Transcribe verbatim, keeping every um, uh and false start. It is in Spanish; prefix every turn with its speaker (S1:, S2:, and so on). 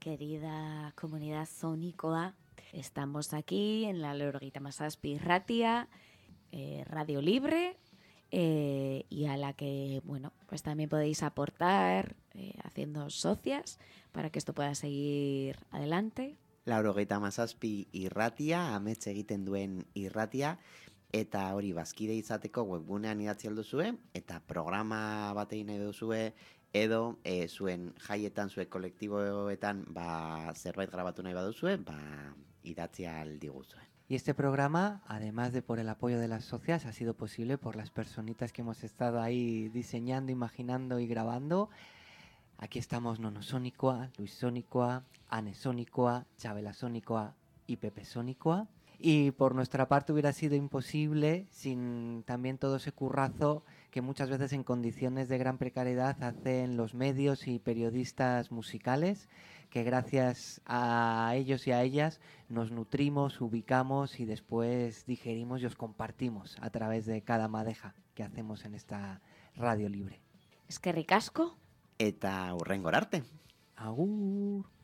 S1: querida comunidad sónicoa. Estamos aquí en la Laurogeita Hamazazpi Ratia, eh, Radio Libre, eh, y a la que, bueno, pues también podéis aportar eh, haciendo socias para que esto pueda seguir adelante.
S2: Laurogeita Hamazazpi Irratia, amets egiten duen irratia, eta hori bazkide izateko webgunean idatzi alduzue, eta programa bat egin nahi duzue, edo e, zuen jaietan, zuen kolektiboetan ba, zerbait grabatu nahi baduzue, ba, idatzi aldiguzue.
S3: Y este programa, además de por el apoyo de las socias, ha sido posible por las personitas que hemos estado ahí diseñando, imaginando y grabando. Aquí estamos Nono Sónicoa, Luis Sónicoa, Ane Sónicoa, Chabela Sónicoa y Pepe Sónicoa. Y por nuestra parte hubiera sido imposible sin también todo ese currazo que muchas veces en condiciones de gran precariedad hacen los medios y periodistas musicales, que gracias a ellos y a ellas nos nutrimos, ubicamos y después digerimos y os compartimos a través de cada madeja que hacemos en esta radio libre.
S1: Eskerrik asko.
S2: Eta hurrengor arte.
S3: Agur.